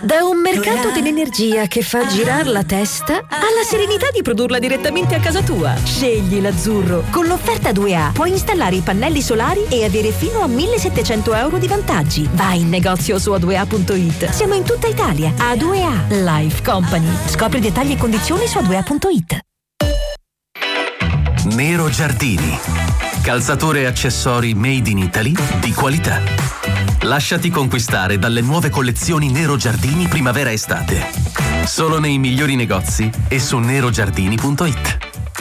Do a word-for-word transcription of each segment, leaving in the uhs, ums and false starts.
Da un mercato dell'energia che fa girare la testa alla serenità di produrla direttamente a casa tua. Scegli l'azzurro. Con l'offerta due A puoi installare i pannelli solari e avere fino a millesettecento euro di vantaggi. Vai in negozio su a due a punto it. Siamo in tutta Italia. A due A Life Company. Scopri dettagli e condizioni su a due a punto it. Nero Giardini. Calzature e accessori made in Italy di qualità. Lasciati conquistare dalle nuove collezioni Nero Giardini primavera-estate. Solo nei migliori negozi e su nero giardini punto it.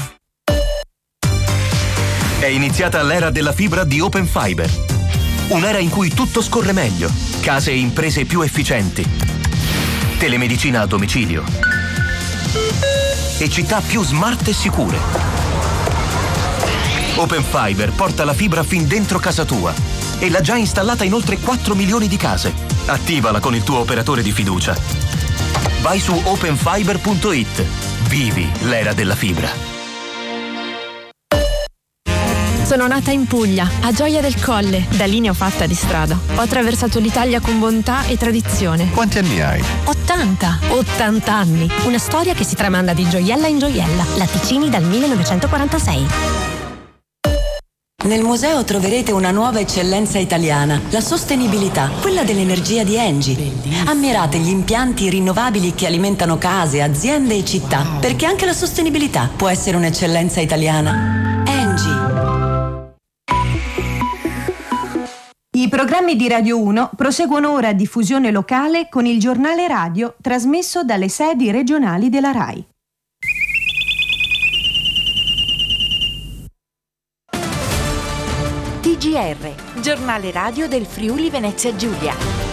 È iniziata l'era della fibra di Open Fiber. Un'era in cui tutto scorre meglio, case e imprese più efficienti, telemedicina a domicilio e città più smart e sicure. Open Fiber porta la fibra fin dentro casa tua e l'ha già installata in oltre quattro milioni di case. Attivala con il tuo operatore di fiducia. Vai su open fiber punto it. Vivi l'era della fibra. Sono nata in Puglia, a Gioia del Colle. Da lì ne ho fatta di strada. Ho attraversato l'Italia con bontà e tradizione. Quanti anni hai? ottanta. ottanta anni. Una storia che si tramanda di gioiella in gioiella. Latticini dal millenovecentoquarantasei. Nel museo troverete una nuova eccellenza italiana, la sostenibilità, quella dell'energia di Engie. Ammirate gli impianti rinnovabili che alimentano case, aziende e città, perché anche la sostenibilità può essere un'eccellenza italiana. Engie. I programmi di Radio uno proseguono ora a diffusione locale con il giornale radio trasmesso dalle sedi regionali della RAI. T G R, giornale radio del Friuli Venezia Giulia.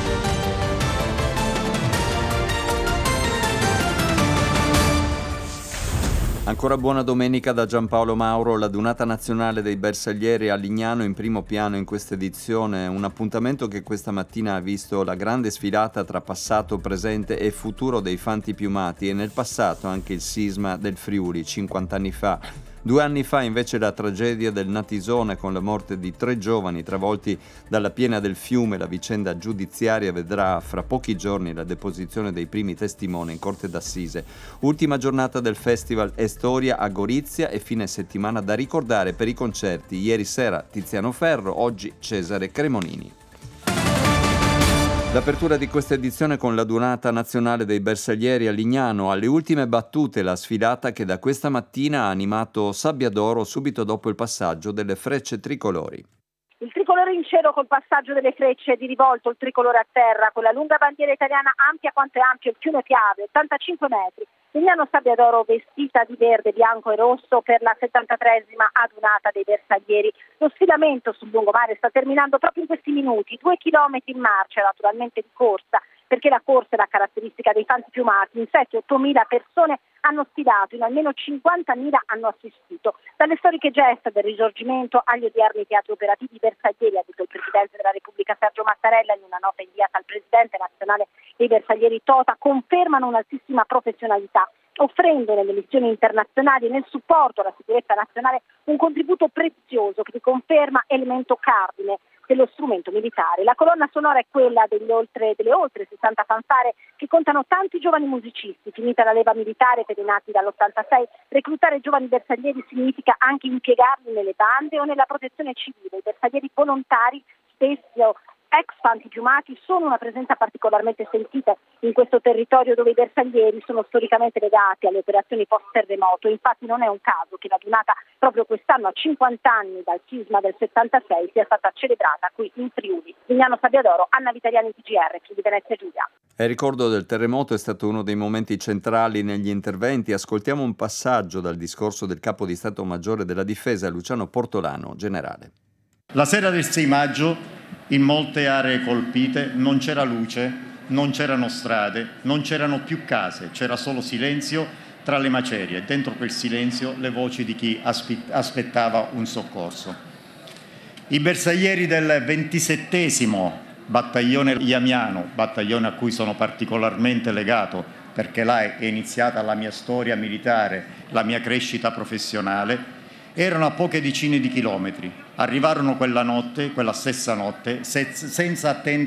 Ancora buona domenica da Giampaolo Mauro. La Dunata Nazionale dei Bersaglieri a Lignano in primo piano in questa edizione, un appuntamento che questa mattina ha visto la grande sfilata tra passato, presente e futuro dei fanti piumati e nel passato anche il sisma del Friuli cinquanta anni fa. Due anni fa invece la tragedia del Natisone con la morte di tre giovani travolti dalla piena del fiume. La vicenda giudiziaria vedrà fra pochi giorni la deposizione dei primi testimoni in corte d'assise. Ultima giornata del festival è storia a Gorizia e fine settimana da ricordare per i concerti. Ieri sera Tiziano Ferro, oggi Cesare Cremonini. L'apertura di questa edizione con la Dunata Nazionale dei Bersaglieri a Lignano. Alle ultime battute la sfilata che da questa mattina ha animato Sabbiadoro subito dopo il passaggio delle frecce tricolori. Il tricolore in cielo col passaggio delle frecce di rivolto, il tricolore a terra, con la lunga bandiera italiana ampia quanto è ampio il fiume Piave, ottantacinque metri. Lignano Sabbiadoro vestita di verde, bianco e rosso per la settantatreesima adunata dei Bersaglieri. Lo sfilamento sul lungomare sta terminando proprio in questi minuti, due chilometri in marcia, naturalmente di corsa, perché la corsa è la caratteristica dei fanti piumati. In sette otto mila persone hanno sfilato, in almeno cinquantamila hanno assistito. Dalle storiche gesta del Risorgimento agli odierni teatri operativi Bersaglieri, ha detto il Presidente della Repubblica Sergio Mattarella in una nota inviata al Presidente nazionale dei Bersaglieri Tota, confermano un'altissima professionalità, offrendo nelle missioni internazionali e nel supporto alla sicurezza nazionale un contributo prezioso che riconferma elemento cardine dello strumento militare. La colonna sonora è quella degli oltre, delle oltre sessanta fanfare che contano tanti giovani musicisti. Finita la leva militare per i nati dall'ottantasei, reclutare giovani bersaglieri significa anche impiegarli nelle bande o nella protezione civile. I bersaglieri volontari, spesso ex fanti piumati, sono una presenza particolarmente sentita in questo territorio dove i bersaglieri sono storicamente legati alle operazioni post-terremoto. Infatti non è un caso che la Dunata proprio quest'anno, a cinquanta anni dal sisma del settantasei, sia stata celebrata qui in Friuli. Lignano Sabbiadoro, Anna Vitaliani, T G R, Friuli Venezia Giulia. Il ricordo del terremoto è stato uno dei momenti centrali negli interventi. Ascoltiamo un passaggio dal discorso del capo di Stato Maggiore della Difesa, Luciano Portolano, generale. La sera del sei maggio in molte aree colpite non c'era luce, non c'erano strade, non c'erano più case, c'era solo silenzio tra le macerie e dentro quel silenzio le voci di chi aspettava un soccorso. I bersaglieri del ventisettesimo battaglione Iamiano, battaglione a cui sono particolarmente legato perché là è iniziata la mia storia militare, la mia crescita professionale, erano a poche decine di chilometri. Arrivarono quella notte, quella stessa notte, senza attendere